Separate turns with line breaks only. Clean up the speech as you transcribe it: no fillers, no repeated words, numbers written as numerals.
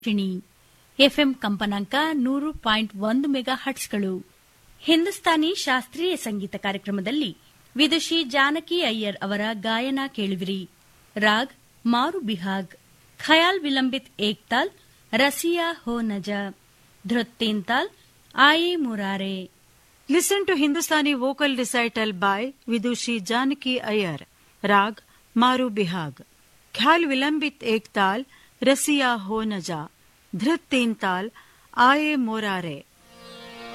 FM ಕಂಪನಾಂಕ 100.1 mega ಹರ್ಟ್ಸ್ಗಳು. Hindustani ಶಾಸ್ತ್ರೀಯ ಸಂಗೀತ ಕಾರ್ಯಕ್ರಮದಲ್ಲಿ ವಿದುಷಿ ಜಾನಕಿ ಅಯ್ಯರ್ ಅವರ ಗಾಯನ ಕೇಳುವಿರಿ. ರಾಗ್ ಮಾರು ಬಿಹಾಗ್, ಖಯಾಲ್ ವಿಲಂಬಿತ್ ಏಕ್ತಾಲ್, ರಸಿಯಾ ಹೋ ನಜ, ಧೃತ್ ತೀನ್ತಾಲ್, ಆಯೆ Murare.
Listen to Hindustani vocal recital by Vidushi Janaki Iyer. Rag Maru Bihag. Khyal Vilambit Ek Tal, Rasiya Ho Naja. Dhrit Teen Tal, Aaye Morare.